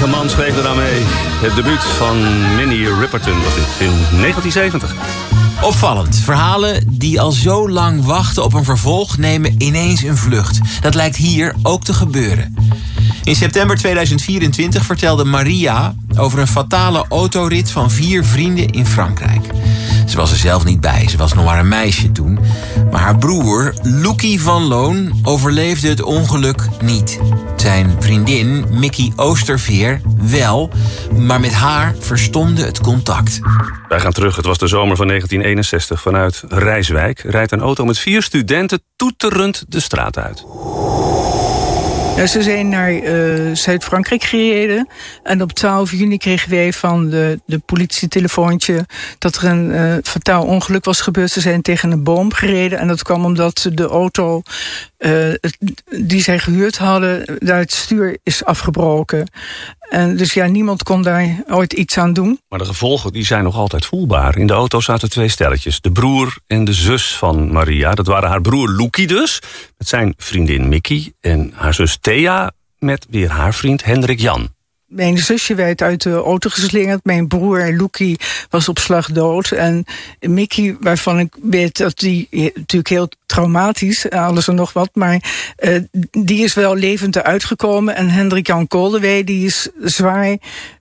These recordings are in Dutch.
eigen man schreef eraan mee. Het debuut van Minnie Riperton was dit in 1970. Opvallend. Verhalen die al zo lang wachten op een vervolg nemen ineens een vlucht. Dat lijkt hier ook te gebeuren. In september 2024 vertelde Maria over een fatale autorit van 4 vrienden in Frankrijk. Ze was er zelf niet bij, ze was nog maar een meisje toen. Maar haar broer, Loekie van Loon, overleefde het ongeluk niet. Zijn vriendin, Mickey Oosterveer, wel, maar met haar verstomde het contact. Wij gaan terug, het was de zomer van 1961. Vanuit Rijswijk rijdt een auto met 4 studenten toeterend de straat uit. Ze zijn naar Zuid-Frankrijk gereden. En op 12 juni kregen wij van de politietelefoontje dat er een fataal ongeluk was gebeurd. Ze zijn tegen een boom gereden. En dat kwam omdat de auto die zij gehuurd hadden, daar het stuur is afgebroken. En dus ja, niemand kon daar ooit iets aan doen. Maar de gevolgen die zijn nog altijd voelbaar. In de auto zaten 2 stelletjes. De broer en de zus van Maria. Dat waren haar broer Loekie dus, met zijn vriendin Mickey. En haar zus Thea met weer haar vriend Hendrik Jan. Mijn zusje werd uit de auto geslingerd. Mijn broer Loekie was op slag dood. En Mickey, waarvan ik weet dat die natuurlijk heel traumatisch, alles en nog wat, maar die is wel levend eruit gekomen. En Hendrik Jan Koldewey, die is zwaar,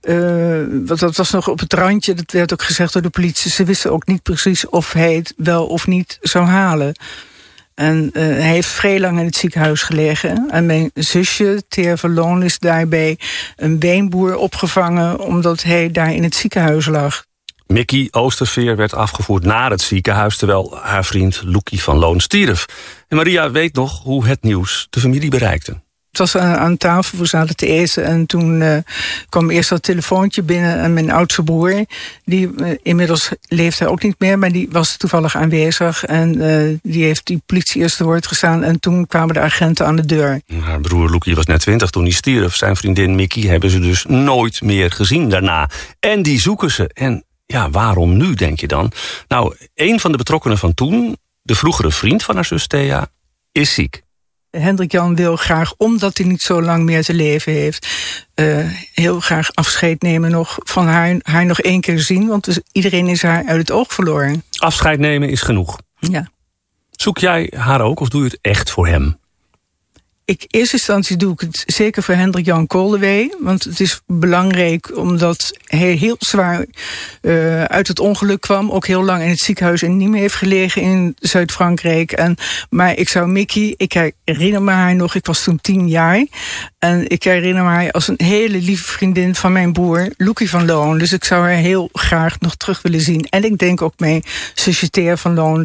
dat was nog op het randje, dat werd ook gezegd door de politie. Ze wisten ook niet precies of hij het wel of niet zou halen. En hij heeft vrij lang in het ziekenhuis gelegen. En mijn zusje, Thea van Loon, is daarbij een beenboer opgevangen omdat hij daar in het ziekenhuis lag. Mickey Oosterveer werd afgevoerd naar het ziekenhuis, terwijl haar vriend Loekie van Loon stierf. En Maria weet nog hoe het nieuws de familie bereikte. Het was aan tafel, we zaten te eten en toen kwam eerst dat telefoontje binnen. En mijn oudste broer, die inmiddels leeft hij ook niet meer, maar die was toevallig aanwezig. En die heeft die politie eerst te woord gestaan en toen kwamen de agenten aan de deur. Haar broer Loekie was net 20 toen hij stierf. Zijn vriendin Mickey hebben ze dus nooit meer gezien daarna. En die zoeken ze. En ja, waarom nu, denk je dan? Nou, een van de betrokkenen van toen, de vroegere vriend van haar zus Thea, is ziek. Hendrik Jan wil graag, omdat hij niet zo lang meer te leven heeft, heel graag afscheid nemen nog van haar nog 1 keer zien. Want dus iedereen is haar uit het oog verloren. Afscheid nemen is genoeg. Ja. Zoek jij haar ook of doe je het echt voor hem? In eerste instantie doe ik het zeker voor Hendrik Jan Koldewey. Want het is belangrijk omdat hij heel zwaar uit het ongeluk kwam. Ook heel lang in het ziekenhuis in Nîmes heeft gelegen in Zuid-Frankrijk. Maar ik zou Mickey, ik herinner me haar nog, ik was toen 10 jaar. En ik herinner me haar als een hele lieve vriendin van mijn broer, Loekie van Loon. Dus ik zou haar heel graag nog terug willen zien. En ik denk ook mijn zusje Thea van Loon.